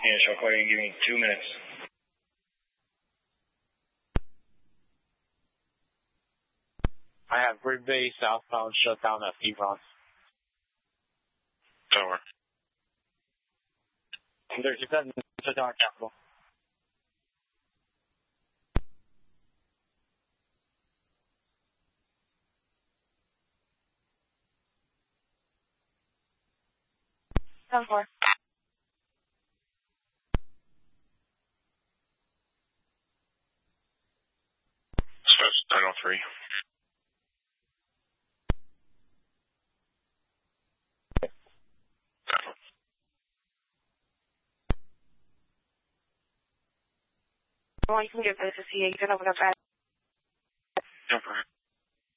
Yeah, so I'll call you and give me 2 minutes. I have Green Bay southbound shut down at Devon. Tower. There's a gun shut down at Capital. Down 4. Special 903. Well, you can get this to see. You can open up that. Jumper.